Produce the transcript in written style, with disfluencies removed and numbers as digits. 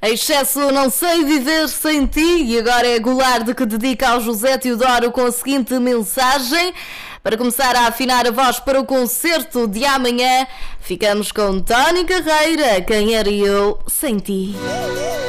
Excesso, não sei viver sem ti. E agora é Goulart que dedica ao José Teodoro com a seguinte mensagem. Para começar a afinar a voz para o concerto de amanhã, ficamos com Tony Carreira, Quem Era Eu Sem Ti.